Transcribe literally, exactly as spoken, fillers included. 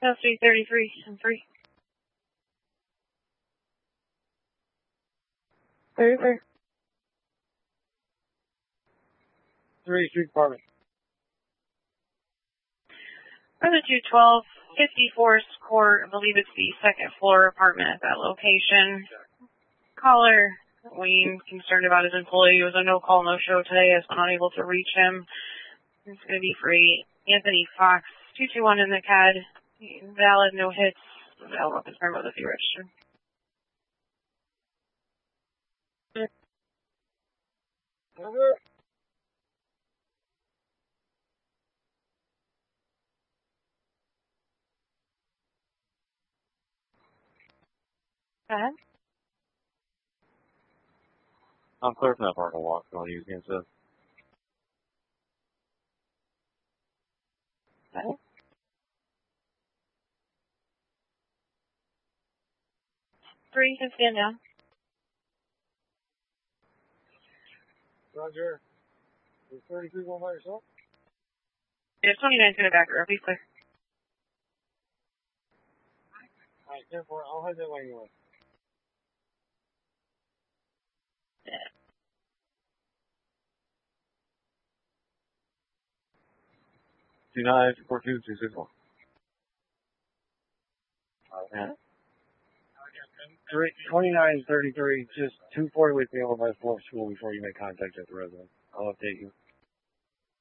That's three thirty-three and three. thirty-three. three Street Department. For the two twelve fifty-fourth Court, I believe it's the second floor apartment at that location. Caller, Wayne, concerned about his employee, was a no-call, no-show today, has been unable to reach him. It's going to be free. Anthony Fox, two two one in the C A D. Valid, no hits. I will confirm whether he registered. Over. Go ahead. I'm clear from that parking lot. I'll use against this. Go ahead. Three, you can stand down. Roger. Is thirty-three going by yourself? There's twenty-nine's going to back her up. He's clear. Alright, ten four. I'll head that way anyway. Yeah. two nine four two two six one. Yeah. Three, twenty-nine thirty-three, just two forty with me over by the floor of school before you make contact at the residence. I'll update you.